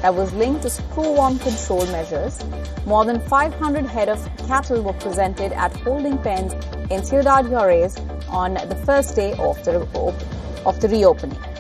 that was linked to screw-on control measures. More than 500 head of cattle were presented at holding pens in Ciudad Juarez on the first day of the reopening.